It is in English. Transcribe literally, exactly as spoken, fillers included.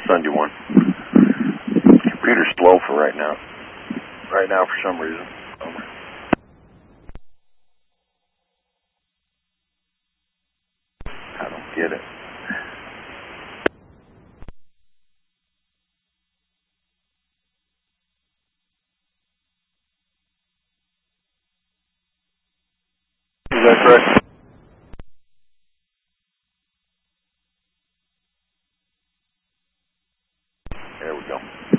send you one. Computer's slow for right now. Right now, for some reason. I don't get it. Is that correct? There we go.